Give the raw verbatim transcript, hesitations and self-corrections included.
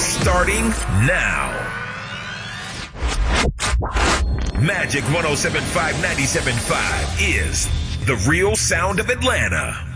starting now. Magic one oh seven point five, ninety-seven point five is the real sound of Atlanta.